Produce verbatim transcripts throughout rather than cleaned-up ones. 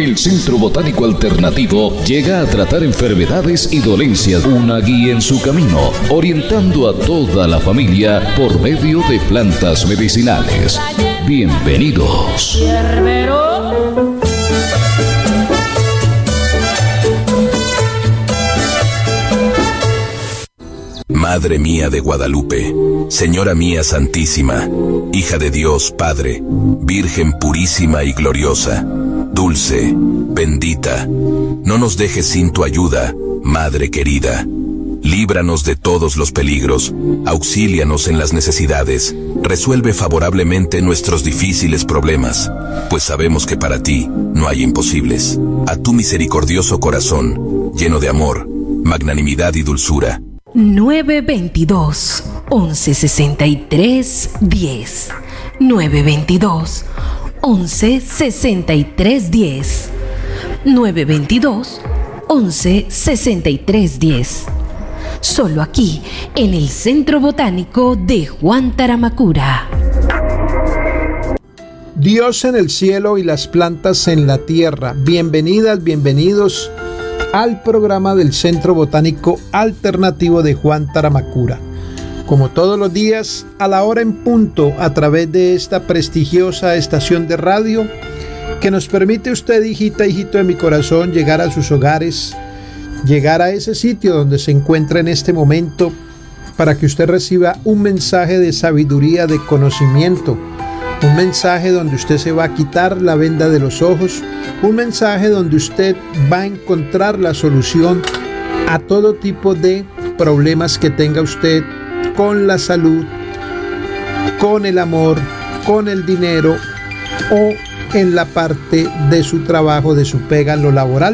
el Centro Botánico Alternativo llega a tratar enfermedades y dolencias, una guía en su camino, orientando a toda la familia por medio de plantas medicinales. Bienvenidos. Madre mía de Guadalupe, Señora mía Santísima, hija de Dios Padre, Virgen purísima y gloriosa, dulce, bendita, no nos dejes sin tu ayuda, Madre querida. Líbranos de todos los peligros, auxílianos en las necesidades, resuelve favorablemente nuestros difíciles problemas, pues sabemos que para ti no hay imposibles. A tu misericordioso corazón, lleno de amor, magnanimidad y dulzura. nueve veintidós, once sesenta y tres, diez. nueve veintidós, once sesenta y tres, diez. nueve veintidós, once sesenta y tres, diez. Solo aquí, en el Centro Botánico de Juan Taramacura. Dios en el cielo y las plantas en la tierra. Bienvenidas, bienvenidos al programa del Centro Botánico Alternativo de Juan Taramacura. Como todos los días, a la hora en punto, a través de esta prestigiosa estación de radio que nos permite usted, hijita, hijito de mi corazón, llegar a sus hogares, llegar a ese sitio donde se encuentra en este momento para que usted reciba un mensaje de sabiduría, de conocimiento, un mensaje donde usted se va a quitar la venda de los ojos, un mensaje donde usted va a encontrar la solución a todo tipo de problemas que tenga usted con la salud, con el amor, con el dinero o en la parte de su trabajo, de su pega en lo laboral.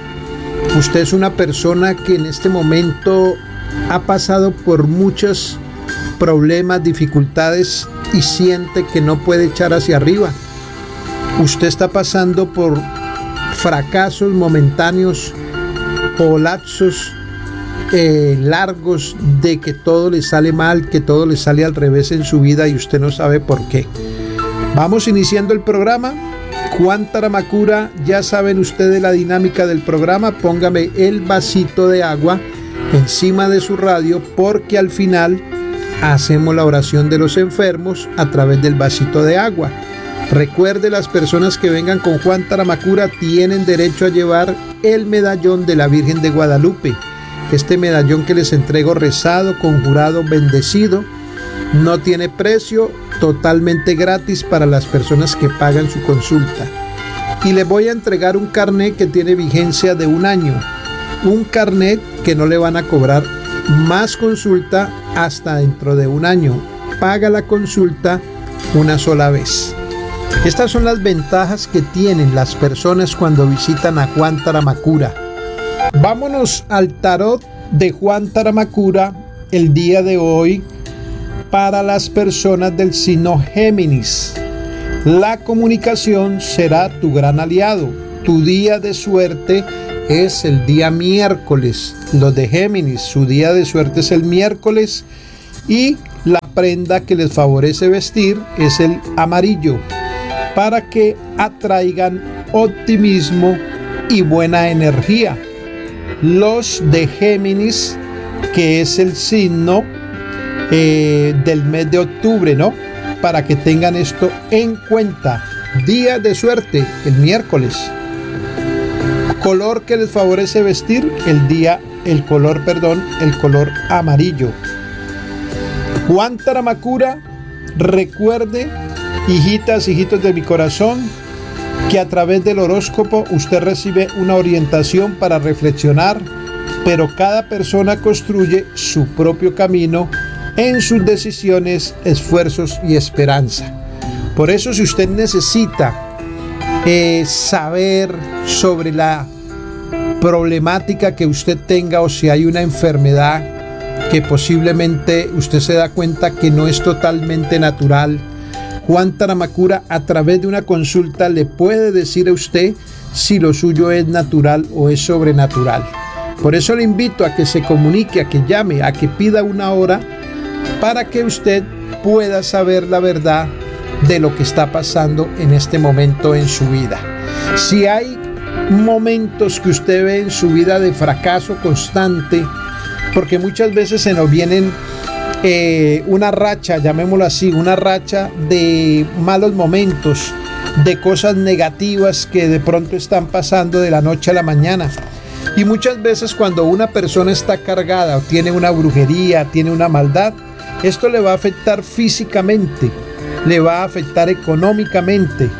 Usted es una persona que en este momento ha pasado por muchos problemas, dificultades y siente que no puede echar hacia arriba. Usted está pasando por fracasos momentáneos o lapsos eh, largos de que todo le sale mal, que todo le sale al revés en su vida y usted no sabe por qué. Vamos iniciando el programa. Juan Taramacura, ya saben ustedes la dinámica del programa. Póngame el vasito de agua encima de su radio porque al final hacemos la oración de los enfermos a través del vasito de agua. Recuerde, las personas que vengan con Juan Taramacura tienen derecho a llevar el medallón de la Virgen de Guadalupe. Este medallón que les entrego rezado, conjurado, bendecido, no tiene precio, totalmente gratis para las personas que pagan su consulta. Y les voy a entregar un carnet que tiene vigencia de un año. Un carnet que no le van a cobrar más consulta hasta dentro de un año. Paga la consulta una sola vez. Estas son las ventajas que tienen las personas cuando visitan a Juan Taramacura. Vámonos al tarot de Juan Taramacura el día de hoy para las personas del signo Géminis. La comunicación será tu gran aliado. Tu día de suerte es el día miércoles. Los de Géminis, su día de suerte es el miércoles y la prenda que les favorece vestir es el amarillo para que atraigan optimismo y buena energía. Los de Géminis, que es el signo eh, del mes de octubre, ¿no? Para que tengan esto en cuenta. Día de suerte, el miércoles. Color que les favorece vestir, el día, el color, perdón, el color amarillo. Juan Taramacura, recuerde, hijitas, hijitos de mi corazón, que a través del horóscopo usted recibe una orientación para reflexionar, pero cada persona construye su propio camino en sus decisiones, esfuerzos y esperanza. Por eso, si usted necesita eh, saber sobre la problemática que usted tenga o si hay una enfermedad que posiblemente usted se da cuenta que no es totalmente natural, Juan Taramacura a través de una consulta le puede decir a usted si lo suyo es natural o es sobrenatural. Por eso le invito a que se comunique, a que llame, a que pida una hora para que usted pueda saber la verdad de lo que está pasando en este momento en su vida. Si hay momentos que usted ve en su vida de fracaso constante, porque muchas veces se nos vienen eh, una racha, llamémoslo así, una racha de malos momentos, de cosas negativas que de pronto están pasando de la noche a la mañana. Y muchas veces cuando una persona está cargada o tiene una brujería, tiene una maldad, esto le va a afectar físicamente, le va a afectar económicamente,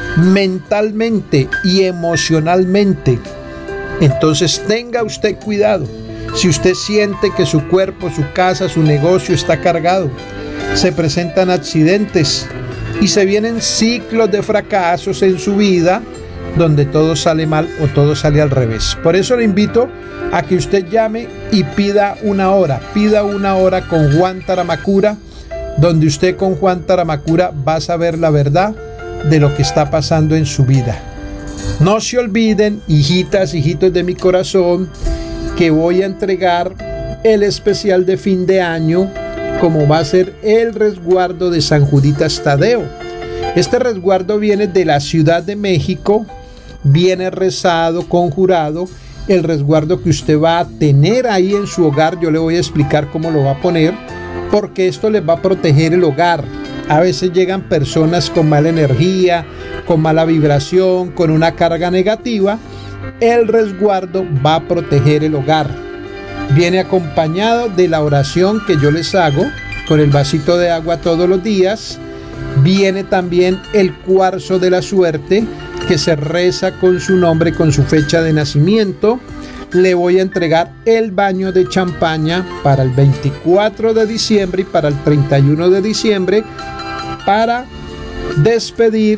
mentalmente y emocionalmente. Entonces tenga usted cuidado. Si usted siente que su cuerpo, su casa, su negocio está cargado, se presentan accidentes y se vienen ciclos de fracasos en su vida donde todo sale mal o todo sale al revés. Por eso le invito a que usted llame y pida una hora, pida una hora con Juan Taramacura, donde usted con Juan Taramacura va a saber la verdad de lo que está pasando en su vida. No se olviden, hijitas, hijitos de mi corazón, que voy a entregar el especial de fin de año, como va a ser el resguardo de San Juditas Tadeo. Este resguardo viene de la Ciudad de México, viene rezado, conjurado. El resguardo que usted va a tener ahí en su hogar, yo le voy a explicar cómo lo va a poner, porque esto les va a proteger el hogar. A veces llegan personas con mala energía, con mala vibración, con una carga negativa. El resguardo va a proteger el hogar. Viene acompañado de la oración que yo les hago con el vasito de agua todos los días. Viene también el cuarzo de la suerte, que se reza con su nombre, con su fecha de nacimiento. Le voy a entregar el baño de champaña para el veinticuatro de diciembre y para el treinta y uno de diciembre, para despedir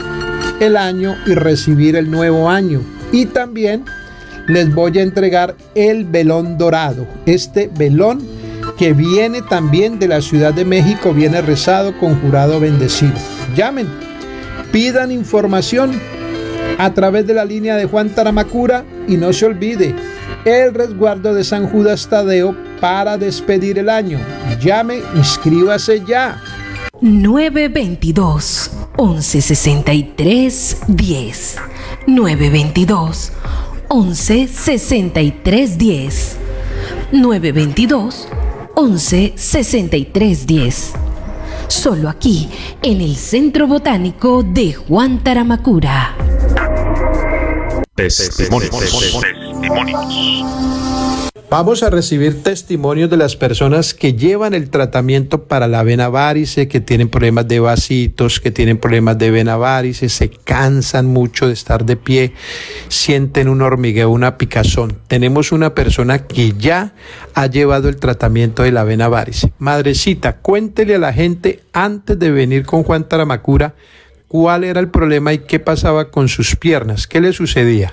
el año y recibir el nuevo año. Y también les voy a entregar el velón dorado. Este velón, que viene también de la Ciudad de México, viene rezado, conjurado, bendecido. Llamen, pidan información a través de la línea de Juan Taramacura y no se olvide, el resguardo de San Judas Tadeo para despedir el año. Llame, inscríbase ya. nueve veintidós, once sesenta y tres, diez. nueve veintidós, once sesenta y tres, diez. nueve veintidós, once sesenta y tres, diez. Solo aquí, en el Centro Botánico de Juan Taramacura. Testimonios. Testimonios. Vamos a recibir testimonios de las personas que llevan el tratamiento para la vena varice, que tienen problemas de vasitos, que tienen problemas de vena varice, se cansan mucho de estar de pie, sienten un hormigueo, una picazón. Tenemos una persona que ya ha llevado el tratamiento de la vena varice. Madrecita, cuéntele a la gente, antes de venir con Juan Taramacura, cuál era el problema y qué pasaba con sus piernas, qué le sucedía.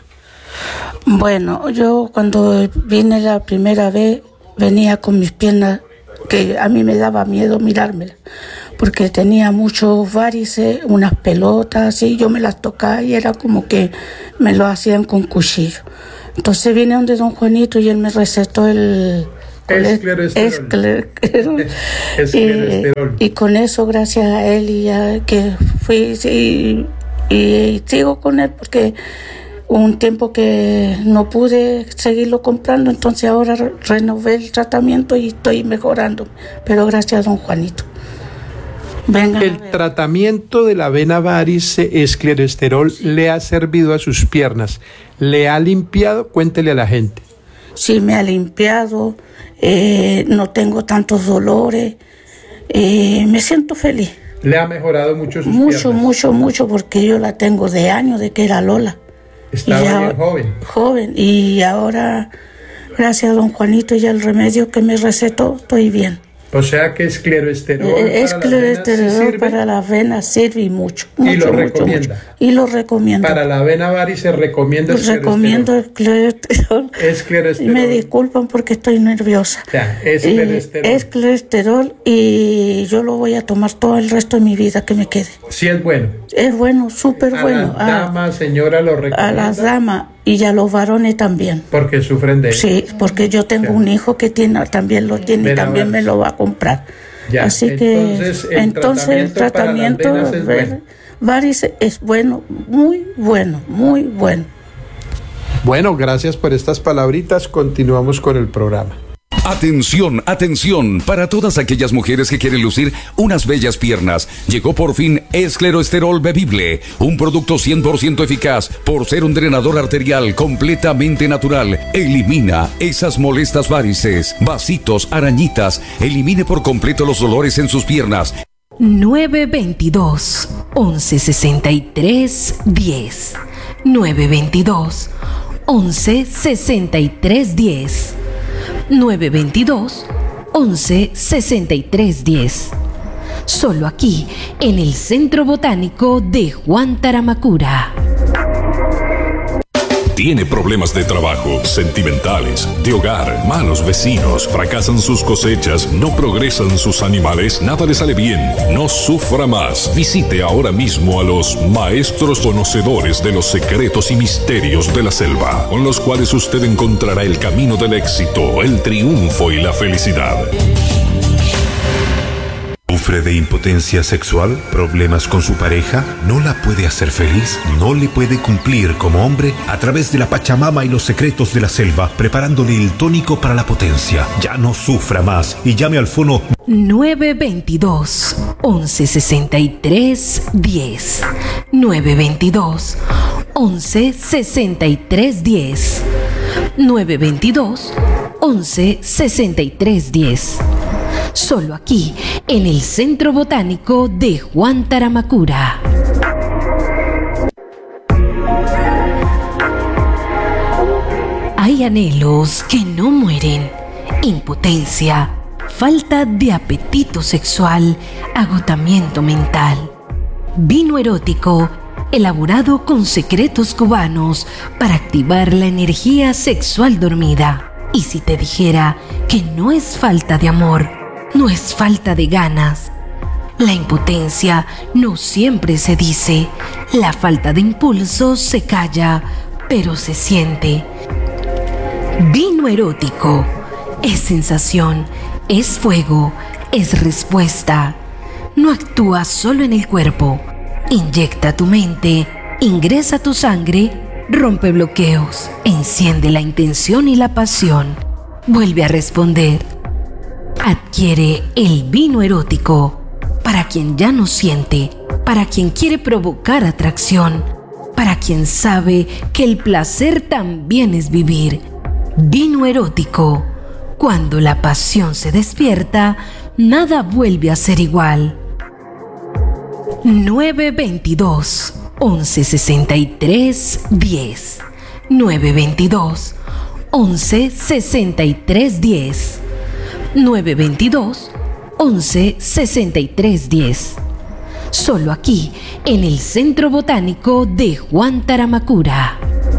Bueno, yo cuando vine la primera vez venía con mis piernas, que a mí me daba miedo mirármelas, porque tenía muchos varices, unas pelotas así, yo me las tocaba y era como que me lo hacían con cuchillo. Entonces vine donde don Juanito y él me recetó el esclerosterol. Esclerosterol. Y, y con eso, gracias a él, y ya que fui y, y sigo con él, porque un tiempo que no pude seguirlo comprando, entonces ahora re- renové el tratamiento y estoy mejorando, pero gracias a don Juanito. Venga, el tratamiento de la vena varice, esclerosterol, sí, le ha servido a sus piernas, le ha limpiado, cuéntele a la gente. Sí, me ha limpiado, eh, no tengo tantos dolores, eh, me siento feliz. ¿Le ha mejorado mucho sus mucho, piernas? Mucho, mucho, mucho, porque yo la tengo de años, de que era Lola. Estaba bien joven. Joven, y ahora, gracias a don Juanito y al remedio que me recetó, estoy bien. O sea que esclerosterol eh, esclerosterol para las venas sirve y mucho, mucho, y lo mucho, recomienda. Mucho. Y lo recomiendo. Para la vena varice recomienda esclerosterol. Recomiendo esclerosterol. Esclerosterol. Y me disculpan porque estoy nerviosa. Ya, esclerosterol. Esclerosterol, y yo lo voy a tomar todo el resto de mi vida que me quede. Sí, es bueno. Es bueno, súper bueno. A las damas, señora, lo recomienda. A las damas y a los varones también. Porque sufren de eso. Sí, porque yo tengo, sí, un hijo que tiene, también lo tiene y también me lo va a comprar. Ya, así entonces, que el entonces el tratamiento, tratamiento es bueno. varice es bueno, muy bueno, muy bueno. Bueno, gracias por estas palabritas. Continuamos con el programa. Atención, atención, para todas aquellas mujeres que quieren lucir unas bellas piernas, llegó por fin Escleroesterol Bebible, un producto cien por ciento eficaz por ser un drenador arterial completamente natural. Elimina esas molestas varices, vasitos, arañitas, elimine por completo los dolores en sus piernas. nueve veintidós, once sesenta y tres, diez. nueve veintidós, once sesenta y tres, diez. nueve veintidós, once sesenta y tres, diez. Solo aquí, en el Centro Botánico de Juan Taramacura. Tiene problemas de trabajo, sentimentales, de hogar, malos vecinos, fracasan sus cosechas, no progresan sus animales, nada le sale bien. No sufra más. Visite ahora mismo a los maestros conocedores de los secretos y misterios de la selva, con los cuales usted encontrará el camino del éxito, el triunfo y la felicidad. ¿Sufre de impotencia sexual? ¿Problemas con su pareja? ¿No la puede hacer feliz? ¿No le puede cumplir como hombre? A través de la Pachamama y los secretos de la selva, preparándole el tónico para la potencia. Ya no sufra más y llame al fono nueve veintidós, once sesenta y tres, diez. nueve veintidós, once sesenta y tres, diez. nueve veintidós, once sesenta y tres, diez. Solo aquí, en el Centro Botánico de Juan Taramacura. Hay anhelos que no mueren. Impotencia, falta de apetito sexual, agotamiento mental. Vino erótico, elaborado con secretos cubanos para activar la energía sexual dormida. Y si te dijera que no es falta de amor, no es falta de ganas. La impotencia no siempre se dice. La falta de impulso se calla, pero se siente. Vino erótico es sensación, es fuego, es respuesta. No actúa solo en el cuerpo. Inyecta tu mente, ingresa tu sangre, rompe bloqueos, enciende la intención y la pasión. Vuelve a responder. Adquiere el vino erótico para quien ya no siente, para quien quiere provocar atracción, para quien sabe que el placer también es vivir. Vino erótico. Cuando la pasión se despierta, nada vuelve a ser igual. nueve veintidós, once sesenta y tres, diez. nueve veintidós, once sesenta y tres, diez. nueve veintidós, once sesenta y tres, diez. Solo aquí, en el Centro Botánico de Juan Taramacura.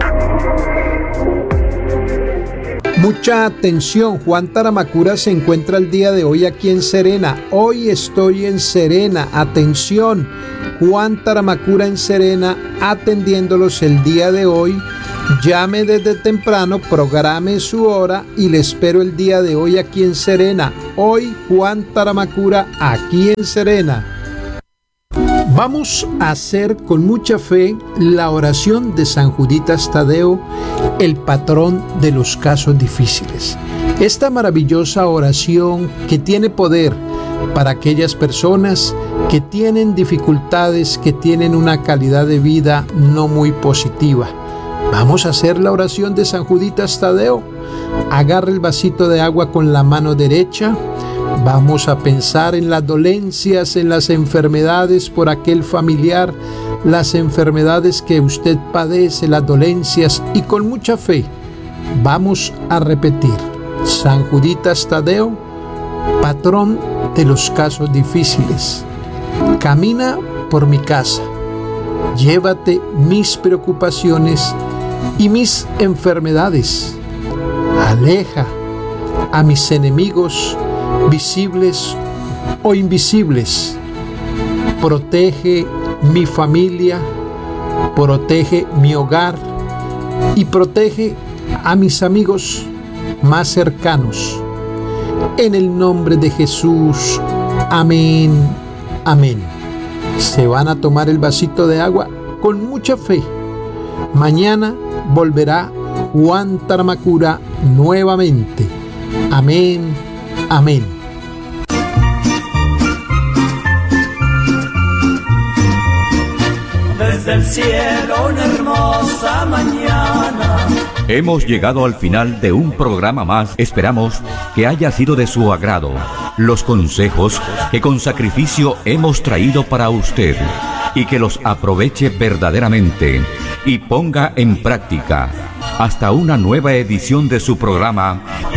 Mucha atención, Juan Taramacura se encuentra el día de hoy aquí en Serena. Hoy estoy en Serena, atención, Juan Taramacura en Serena, atendiéndolos el día de hoy. Llame desde temprano, programe su hora y le espero el día de hoy aquí en Serena. Hoy Juan Taramacura aquí en Serena. Vamos a hacer con mucha fe la oración de San Juditas Tadeo, el patrón de los casos difíciles. Esta maravillosa oración que tiene poder para aquellas personas que tienen dificultades, que tienen una calidad de vida no muy positiva. Vamos a hacer la oración de San Juditas Tadeo. Agarre el vasito de agua con la mano derecha. Vamos a pensar en las dolencias, en las enfermedades por aquel familiar, las enfermedades que usted padece, las dolencias, y con mucha fe vamos a repetir: San Juditas Tadeo, patrón de los casos difíciles, camina por mi casa, llévate mis preocupaciones y mis enfermedades, aleja a mis enemigos visibles o invisibles, protege mi familia, protege mi hogar y protege a mis amigos más cercanos. En el nombre de Jesús, amén, amén. Se van a tomar el vasito de agua con mucha fe. Mañana volverá Juan Taramacura nuevamente. Amén, amén. Desde el cielo una hermosa mañana. Hemos llegado al final de un programa más. Esperamos que haya sido de su agrado los consejos que con sacrificio hemos traído para usted y que los aproveche verdaderamente y ponga en práctica. Hasta una nueva edición de su programa